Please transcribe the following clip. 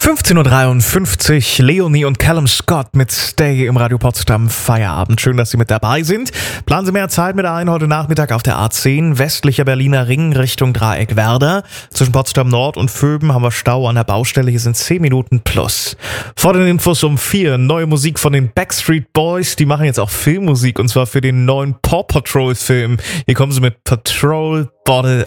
15:53 Uhr, Leonie und Callum Scott mit Stay im Radio Potsdam Feierabend. Schön, dass Sie mit dabei sind. Planen Sie mehr Zeit mit ein heute Nachmittag auf der A10, westlicher Berliner Ring Richtung Dreieck Werder. Zwischen Potsdam Nord und Vöben haben wir Stau an der Baustelle. Hier sind 10 Minuten plus. Vor den Infos um 4, neue Musik von den Backstreet Boys. Die machen jetzt auch Filmmusik und zwar für den neuen Paw Patrol Film. Hier kommen sie mit Patrol Bottle